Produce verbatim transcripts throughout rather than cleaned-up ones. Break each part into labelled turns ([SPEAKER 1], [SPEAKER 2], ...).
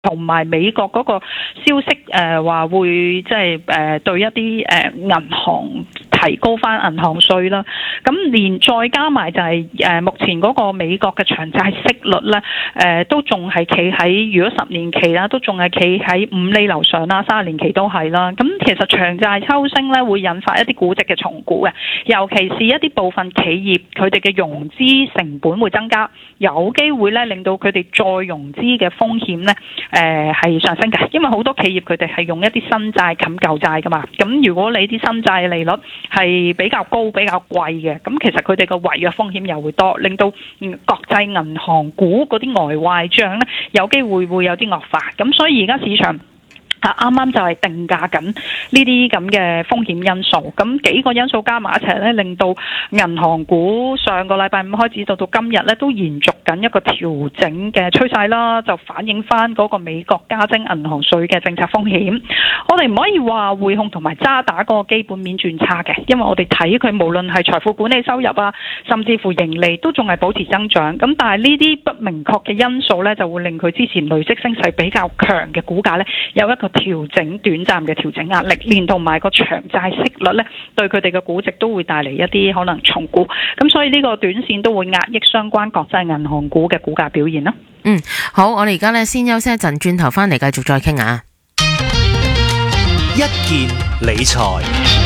[SPEAKER 1] 同埋美國嗰個消息誒話、呃、會即係誒對一啲誒銀行提高翻銀行稅啦，咁連再加埋就係、是、誒、呃、目前嗰個美國嘅長債息率咧，誒、呃、都仲係企喺如果十年期啦，都仲係企喺五厘樓上啦，三十年期都係啦。咁其實長債抽升咧，會引發一啲估值嘅重估嘅，尤其是一啲部分企業佢哋嘅融資成本會增加，有機會咧令到佢哋再融資嘅風險咧。誒係、呃、上升嘅，因為好多企業佢哋係用一啲新債冚舊債噶嘛。咁如果你啲新債利率係比較高、比較貴嘅，咁其實佢哋嘅違約風險又會多，令到國際銀行股嗰啲呆壞帳咧，有機會會有啲惡化。咁所以而家市場啊，啱啱就係定價緊呢啲咁嘅風險因素，咁幾個因素加埋一齊咧，令到銀行股上個禮拜五開始到到今日咧，都延續緊一個調整嘅趨勢啦，就反映翻嗰個美國加徵銀行稅嘅政策風險。我哋唔可以話匯控同埋渣打嗰個基本面轉差嘅，因為我哋睇佢無論係財富管理收入啊，甚至乎盈利都仲係保持增長。咁但係呢啲不明確嘅因素咧，就會令佢之前累積升勢比較強嘅股價咧，有一個調整短暫嘅調整壓力，連同埋個長債息率咧，對佢哋嘅估值都會帶嚟一啲可能重估，咁所以呢個短線都會壓抑相關國際銀行股嘅股價表現啦。
[SPEAKER 2] 嗯，好，我哋而家咧先休息一陣，轉頭翻嚟繼續再傾啊。
[SPEAKER 3] 一件理財，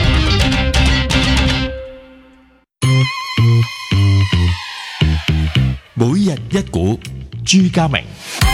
[SPEAKER 3] 每日一股，朱家明。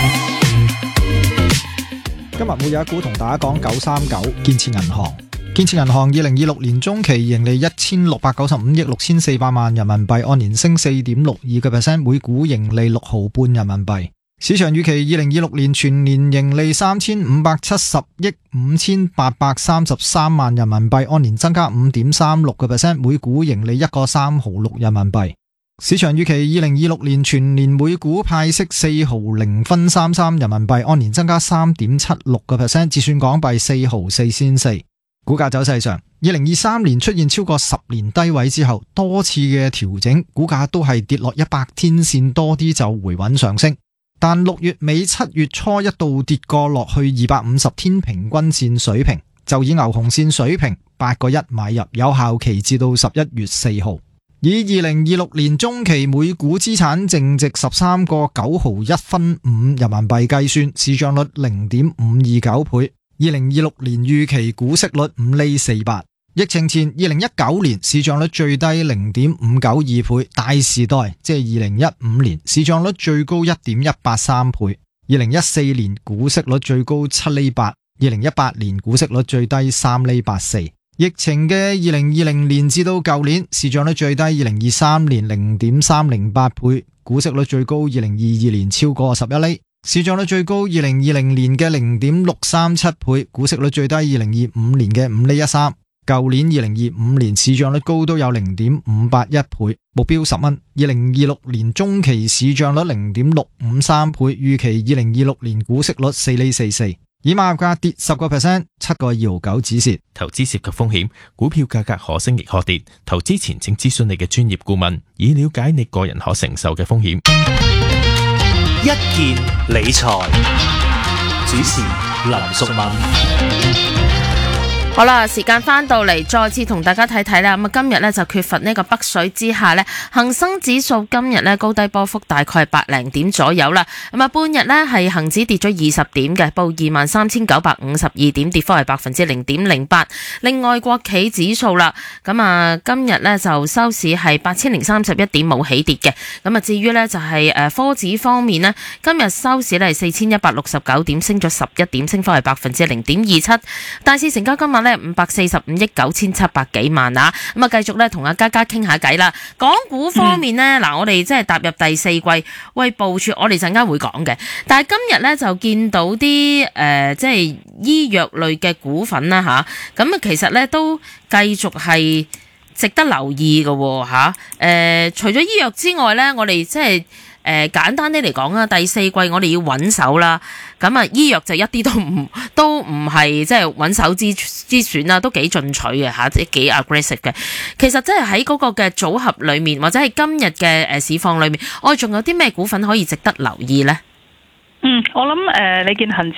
[SPEAKER 4] 今日會有一股同大家講九三九建設銀行。建設銀行二零二六年中期盈利一千六百九十五億六千四百萬人民幣，按年升四點六二個 percent， 每股盈利六毫半人民幣。市場預期二零二六年全年盈利三千五百七十億五千八百三十三萬人民幣，按年增加五點三六個 percent， 每股盈利一個三毫六人民幣。市場預期二零二六年全年每股派息四毫零分三三人民幣，按年增加三點七六個 percent， 折算港幣四毫四仙四。股價走勢上，二零二三年出現超過十年低位之後，多次嘅調整，股價都係跌落一百天線多啲就回穩上升。但六月尾七月初一度跌過落去二百五十天平均線水平，就以牛熊線水平八個一買入，有效期至到十一月四號。以二零二六年中期每股資產淨值十三個九毫一分五人民幣計算，市賬率零點五二九倍。二零二六年預期股息率五厘四八。疫情前二零一九年市賬率最低零點五九二倍，大時代即係二零一五年市賬率最高一點一八三倍。二零一四年股息率最高七厘八，二零一八年股息率最低三厘八四。疫情嘅二零二零年至到舊年市賬率最低二零二三年零點三零八倍，股息率最高二零二二年超過十一厘。市賬率最高二零二零年嘅零點六三七倍，股息率最低二零二五年嘅五厘一三。舊年二零二五年市賬率高都有零點五八一倍，目標十蚊。二零二六年中期市賬率零點六五三倍，預期二零二六年股息率四厘四四。以買入價跌十個 percent， 七個二毫九止蝕。
[SPEAKER 5] 投資涉及風險，股票價格可升亦可跌。投資前請諮詢你嘅專業顧問，以了解你個人可承受嘅風險。
[SPEAKER 3] 一件理財，主持林淑敏。
[SPEAKER 2] 好啦，時間翻到嚟，再次同大家睇睇啦。咁啊，今日咧就缺乏呢個北水之下咧，恒生指數今日咧高低波幅大概係百零點左右啦。咁啊，半日咧係恒指跌咗二十點嘅，報二萬三千九百五十二點，跌幅係百分之零點零八。另外國企指數啦，咁啊今日咧就收市係八千零三十一點，冇起跌嘅。咁啊，至於咧就係誒科指方面呢，今日收市咧係四千一百六十九點，升咗十一點，升幅係百分之零點二七。大市成交今日咧五百四十五億九千七百幾萬啊！咁啊，繼續咧同阿嘉嘉傾下偈啦。港股方面呢，嗱、嗯，我哋即係踏入第四季，喂部署，我哋陣間會講嘅。但係今日咧就見到啲誒、呃，即係醫藥類嘅股份啦吓，咁啊，其實咧都繼續係值得留意嘅吓。誒、呃，除咗醫藥之外咧，我哋即係。誒、呃，簡單啲嚟講啊，第四季我哋要穩手啦，咁啊，醫藥就一啲都唔都唔係即係穩手之之選啦，都幾進取嘅吓，即係幾 aggressive 嘅。其實即係喺嗰個嘅組合裏面，或者係今日嘅誒市況裏面，我哋仲有啲咩股份可以值得留意呢？
[SPEAKER 1] 嗯，我諗誒、呃，你見恒指